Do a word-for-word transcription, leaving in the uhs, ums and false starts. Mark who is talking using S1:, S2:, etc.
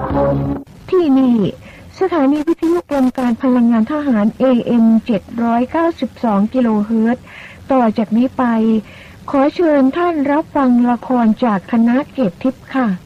S1: ที่นี่สถานีวิทยุกรมการพลังงานทหาร เอ เอ็ม เจ็ดร้อยเก้าสิบสอง กิโลเฮิรตซ์ต่อจากนี้ไปขอเชิญท่านรับฟังละครจากคณะเกตทิพย์ค่ะ